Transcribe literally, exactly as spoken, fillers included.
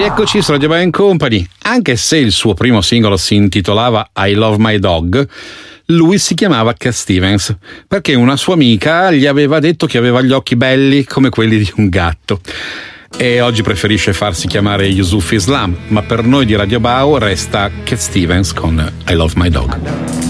rieccoci su Radio Band Company. Anche se il suo primo singolo si intitolava I Love My Dog, lui si chiamava Cat Stevens perché una sua amica gli aveva detto che aveva gli occhi belli come quelli di un gatto. E oggi preferisce farsi chiamare Yusuf Islam, ma per noi di Radio Bao resta Cat Stevens con I Love My Dog.